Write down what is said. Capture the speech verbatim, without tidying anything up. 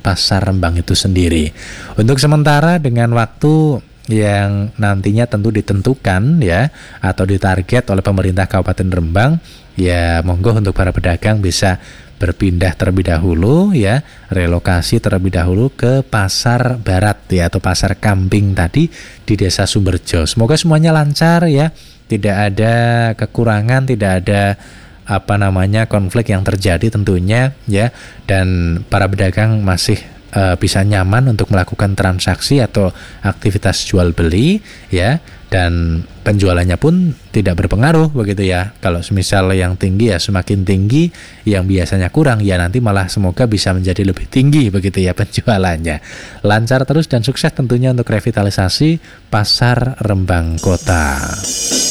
pasar Rembang itu sendiri. Untuk sementara dengan waktu yang nantinya tentu ditentukan ya atau ditarget oleh pemerintah Kabupaten Rembang, ya monggo untuk para pedagang bisa berpindah terlebih dahulu ya, relokasi terlebih dahulu ke pasar barat ya atau pasar kambing tadi di Desa Sumberjo. Semoga semuanya lancar ya, tidak ada kekurangan, tidak ada apa namanya konflik yang terjadi tentunya ya, dan para pedagang masih uh, bisa nyaman untuk melakukan transaksi atau aktivitas jual beli ya, dan penjualannya pun tidak berpengaruh begitu ya. Kalau semisal yang tinggi ya semakin tinggi, yang biasanya kurang ya nanti malah semoga bisa menjadi lebih tinggi begitu ya penjualannya. Lancar terus dan sukses tentunya untuk revitalisasi pasar Rembang Kota.